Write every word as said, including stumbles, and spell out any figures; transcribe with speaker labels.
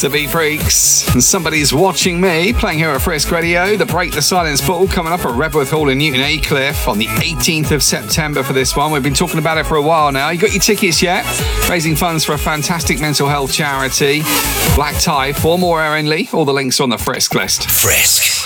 Speaker 1: The Beat Freaks and Somebody's Watching Me, playing here at Frisk Radio. The Break the Silence Ball coming up at Redworth Hall in Newton Aycliffe on the eighteenth of September for this one. We've been talking about it for a while now. You got your tickets yet? Raising funds for a fantastic mental health charity. Black Tie, four more only. All the links are on the Frisk list.
Speaker 2: Frisk.